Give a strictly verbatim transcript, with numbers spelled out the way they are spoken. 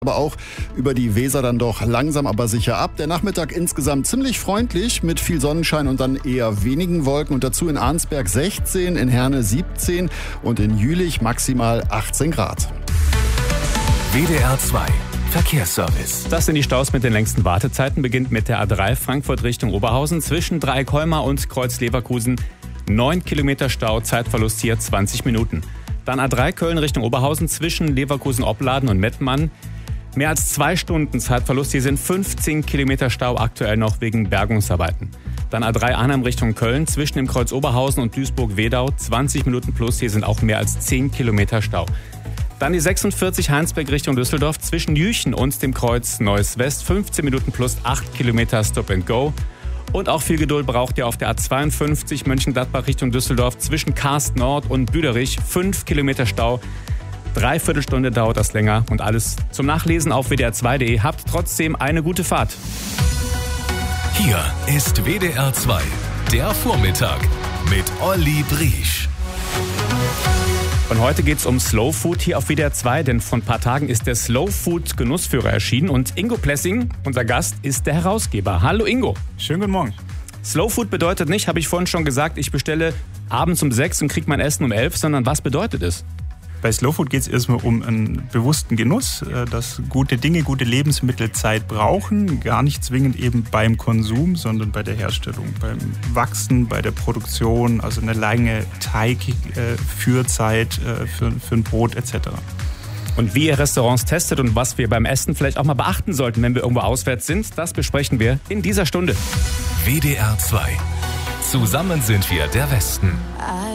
Aber auch über die Weser dann doch langsam aber sicher ab. Der Nachmittag insgesamt ziemlich freundlich mit viel Sonnenschein und dann eher wenigen Wolken. Und dazu in Arnsberg sechzehn, in Herne siebzehn und in Jülich maximal achtzehn Grad. W D R zwei Verkehrsservice. Das sind die Staus mit den längsten Wartezeiten. Beginnt mit der A drei Frankfurt Richtung Oberhausen zwischen Dreieckholmer und Kreuz Leverkusen. neun Kilometer Stau, Zeitverlust hier zwanzig Minuten. Dann A drei Köln Richtung Oberhausen zwischen Leverkusen-Opladen und Mettmann. Mehr als zwei Stunden Zeitverlust. Hier sind fünfzehn Kilometer Stau aktuell noch wegen Bergungsarbeiten. Dann A drei Arnhem Richtung Köln zwischen dem Kreuz Oberhausen und Duisburg-Wedau. zwanzig Minuten plus. Hier sind auch mehr als zehn Kilometer Stau. Dann die sechsundvierzig Heinsberg Richtung Düsseldorf zwischen Jüchen und dem Kreuz Neuss West. fünfzehn Minuten plus acht Kilometer Stop and Go. Und auch viel Geduld braucht ihr auf der A zweiundfünfzig Mönchengladbach Richtung Düsseldorf zwischen Karst Nord und Büderich. fünf Kilometer Stau. Dreiviertel Stunde dauert das länger und alles zum Nachlesen auf W D R zwei Punkt de. Habt trotzdem eine gute Fahrt. Hier ist W D R zwei, der Vormittag mit Olli Briesch. Und heute geht's um Slow Food hier auf W D R zwei, denn vor ein paar Tagen ist der Slow Food Genussführer erschienen und Ingo Plessing, unser Gast, ist der Herausgeber. Hallo Ingo. Schönen guten Morgen. Slow Food bedeutet nicht, habe ich vorhin schon gesagt, ich bestelle abends um sechs und kriege mein Essen um elf, sondern was bedeutet es? Bei Slow Food geht es erstmal um einen bewussten Genuss, dass gute Dinge, gute Lebensmittel Zeit brauchen, gar nicht zwingend eben beim Konsum, sondern bei der Herstellung, beim Wachsen, bei der Produktion, also eine lange Teigführzeit für, für ein Brot et cetera. Und wie ihr Restaurants testet und was wir beim Essen vielleicht auch mal beachten sollten, wenn wir irgendwo auswärts sind, das besprechen wir in dieser Stunde. W D R zwei. Zusammen sind wir der Westen.